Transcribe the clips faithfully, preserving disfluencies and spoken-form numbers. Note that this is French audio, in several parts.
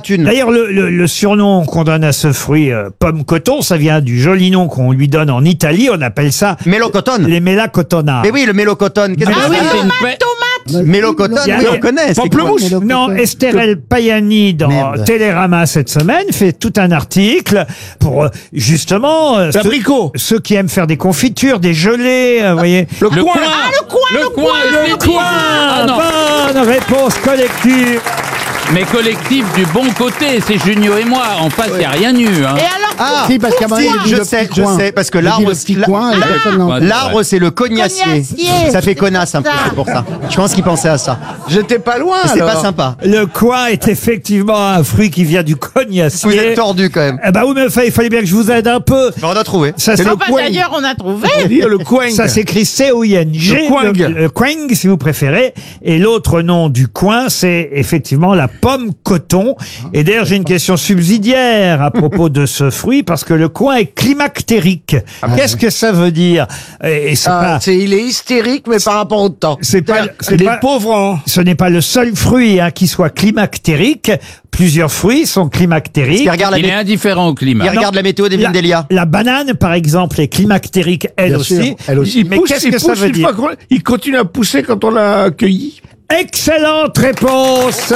thune. D'ailleurs, le, le, le surnom qu'on donne à ce fruit, euh, pomme coton, ça vient du joli nom qu'on lui donne en Italie. On appelle ça Mélocotone. les mélacotona. Mais oui, le mélocotone. Qu'est-ce que Ah oui, c'est tomate, tomate. Mélocotone, Il y a- oui, on connaît. c'est Pamplemousse. quoi Non, Esther El Payani dans Merde. Télérama cette semaine fait tout un article pour euh, justement euh, ceux, L'abricot. ceux qui aiment faire des confitures, des gelées, euh, vous voyez. Le, Ah, coin. le coin, le, Le coin, coin. le coin. Ah non. Bonne réponse collective. Mais collectif du bon côté, c'est Junio et moi. En face, il n'y a rien eu. Hein. Et alors, Ah, Si, parce qu'à un moment, il a dit je le sais, petit je coin. sais, parce que Il a dit l'arbre, le petit la- coin et personne n'en- Ouais. l'arbre, c'est le cognacier. Cognacier, Ça fait c'est connasse un peu, ça. c'est pour ça. Je pense qu'il pensait à ça. J'étais pas loin. C'est alors. pas sympa. Le coin est effectivement un fruit qui vient du cognacier. Vous êtes tordu quand même. Eh ben oui, mais enfin, il fallait bien que je vous aide un peu. Mais on a trouvé. Ça, c'est le le bah, coing. d'ailleurs, on a trouvé. On dit le coin. Ça s'écrit C O I N G. Le coing. Le, le coing, si vous préférez. Et l'autre nom du coin, c'est effectivement la pomme coton. Et d'ailleurs, j'ai une question subsidiaire à propos de ce fruit, parce que le coin est climactérique. Qu'est-ce que ça veut dire? Et et c'est Ah, pas... c'est- il est hystérique, mais par rapport au temps. C'est pas, c'est Les pas- pauvres, hein. ce n'est pas le seul fruit hein, qui soit climactérique. Plusieurs fruits sont climactériques. Il regarde la, Il est mé- indifférent au climat. il regarde la météo des La, Vindelia. la banane, par exemple, est climactérique elle Bien aussi. sûr, elle aussi. Il Mais pousse, qu'est-ce il que ça pousse veut une dire? fois qu'on- Il continue à pousser quand on l'a accueilli. Excellente réponse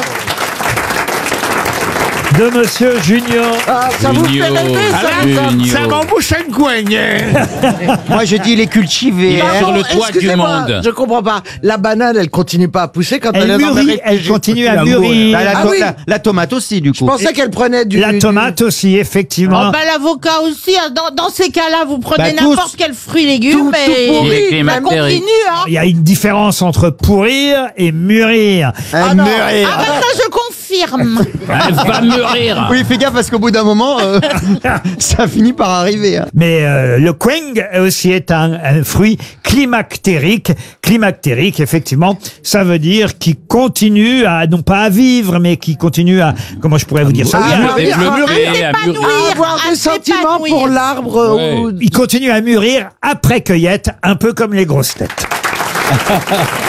de Monsieur Junior. Ah, ça vous fait Junio. rêver, ça, ça, Junio. ça m'embouche un coin. Moi, je dis il est cultivé. Il est hein. sur le toit du Excusez-moi, monde. je comprends pas. La banane, elle continue pas à pousser quand elle, Elle est dans mûrit, la elle continue à mûrir. Bah, la, Ah to- oui. la- la tomate aussi, du Je coup. pensais qu'elle prenait du... La du- tomate aussi, effectivement. Oh, bah, l'avocat aussi, hein. dans, dans ces cas-là, vous prenez Bah, tous. n'importe quel fruit, légume, Tout- tout et pourri. Il est ça climactérique. continue. Hein. Il y a une différence entre pourrir et mûrir. Un non. mûrir. Ah bah ça, je confirme. Elle va mûrir. Oui, fais gaffe parce qu'au bout d'un moment, euh, ça finit par arriver. hein. Mais euh, le queng aussi est un, un fruit climactérique. Climactérique, effectivement, ça veut dire qui continue à, non pas à vivre, mais qui continue à, comment je pourrais vous dire ça? Ah, Oui, à- mûrir. Le Ah, mûrir, à s'épanouir. mûrir. À avoir à des sentiments s'épanouir. pour l'arbre. Ouais. ou- Il continue à mûrir après cueillette, un peu comme les grosses têtes.